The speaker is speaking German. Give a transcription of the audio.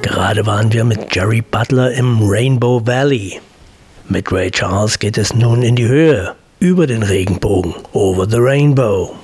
Gerade waren wir mit Jerry Butler im Rainbow Valley. Mit Ray Charles geht es nun in die Höhe, über den Regenbogen, over the rainbow.